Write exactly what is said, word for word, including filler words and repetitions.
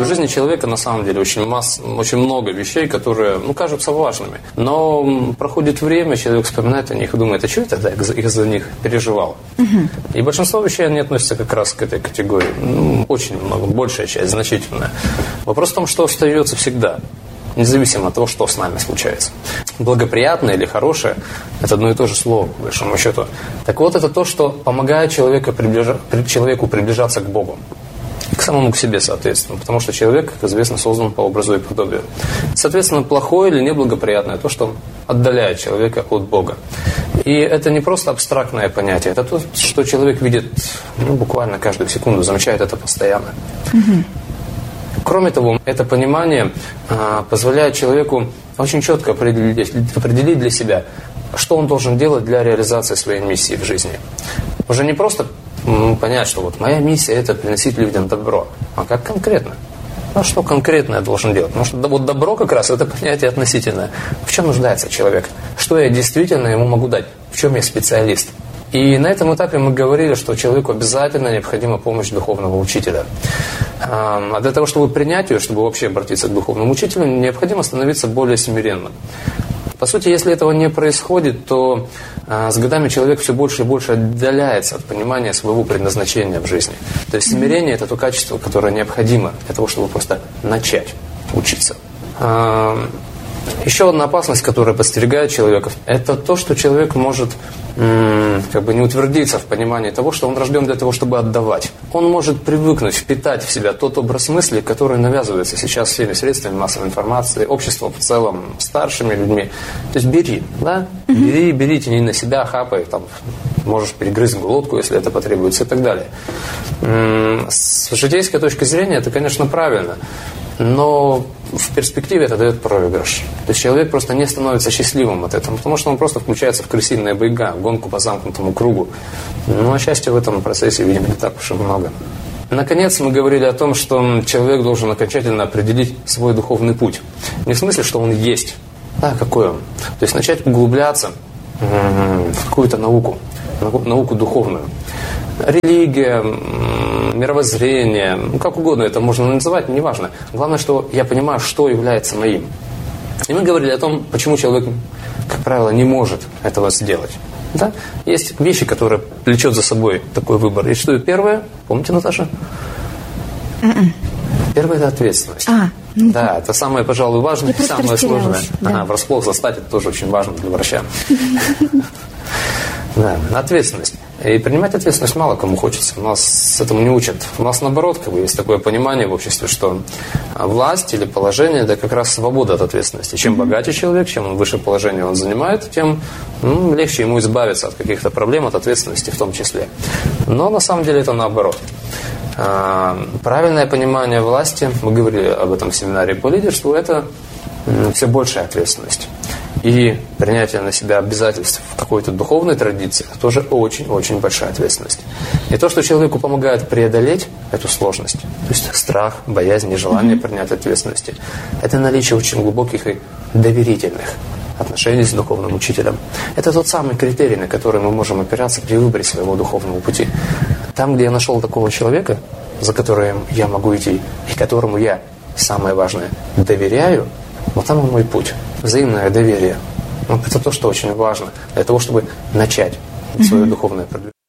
в жизни человека на самом деле очень, масс, очень много вещей, которые ну, кажутся важными. Но проходит время, человек вспоминает о них и думает, а что я тогда из-за них переживал? Угу. И большинство вещей они относятся как раз к этой категории. Ну, очень много, большая часть, значительная. Вопрос в том, что остается всегда. Независимо от того, что с нами случается. Благоприятное или хорошее – это одно и то же слово, по большому счету. Так вот, это то, что помогает человеку, приближа... человеку приближаться к Богу. И к самому к себе, соответственно. Потому что человек, как известно, создан по образу и подобию. Соответственно, плохое или неблагоприятное – то, что отдаляет человека от Бога. И это не просто абстрактное понятие. Это то, что человек видит ну, буквально каждую секунду, замечает это постоянно. Mm-hmm. Кроме того, это понимание а, позволяет человеку очень четко определить, определить для себя, что он должен делать для реализации своей миссии в жизни. Уже не просто м, понять, что вот моя миссия – это приносить людям добро, а как конкретно? А что конкретно я должен делать? Потому что вот добро как раз – это понятие относительное. В чем нуждается человек? Что я действительно ему могу дать? В чем я специалист? И на этом этапе мы говорили, что человеку обязательно необходима помощь духовного учителя. А для того, чтобы принять ее, чтобы вообще обратиться к духовному учителю, необходимо становиться более смиренным. По сути, если этого не происходит, то а, с годами человек все больше и больше отдаляется от понимания своего предназначения в жизни. То есть смирение – это то качество, которое необходимо для того, чтобы просто начать учиться. А, еще одна опасность, которая подстерегает человека, это то, что человек может м- как бы не утвердиться в понимании того, что он рожден для того, чтобы отдавать. Он может привыкнуть, впитать в себя тот образ мысли, который навязывается сейчас всеми средствами массовой информации, обществом в целом, старшими людьми. То есть бери, да? Бери, бери, тяни на себя, хапай, там, можешь перегрызть глотку, если это потребуется и так далее. М- с житейской точки зрения это, конечно, правильно. Но в перспективе это дает проигрыш. То есть человек просто не становится счастливым от этого, потому что он просто включается в крысиные бега, в гонку по замкнутому кругу. Ну, а счастья в этом процессе, видимо, не так уж и много. Наконец, мы говорили о том, что человек должен окончательно определить свой духовный путь. Не в смысле, что он есть, а какой он. То есть начать углубляться в какую-то науку, науку духовную. Религия, мировоззрение, ну, как угодно это можно называть, неважно. Главное, что я понимаю, что является моим. И мы говорили о том, почему человек, как правило, не может этого сделать. Да? Есть вещи, которые влечет за собой такой выбор. И что первое? Помните, Наташа? Mm-mm. Первое – это ответственность. А, ну, да, это самое, пожалуй, важное и самое сложное. Да. Ага, врасплох застать – это тоже очень важно для врача. Да, ответственность. И принимать ответственность мало кому хочется. У нас этому не учат. У нас, наоборот, как бы есть такое понимание в обществе, что власть или положение – это как раз свобода от ответственности. Чем богаче человек, чем он выше положение он занимает, тем ну, легче ему избавиться от каких-то проблем, от ответственности в том числе. Но на самом деле это наоборот. Правильное понимание власти, мы говорили об этом в семинаре по лидерству, это все большая ответственность. И принятие на себя обязательств в какой-то духовной традиции – тоже очень-очень большая ответственность. И то, что человеку помогает преодолеть эту сложность, то есть страх, боязнь, нежелание принять ответственности, это наличие очень глубоких и доверительных отношений с духовным учителем. Это тот самый критерий, на который мы можем опираться при выборе своего духовного пути. Там, где я нашел такого человека, за которым я могу идти, и которому я, самое важное, доверяю, вот там мой путь. Взаимное доверие. Вот это то, что очень важно для того, чтобы начать свое духовное продвижение.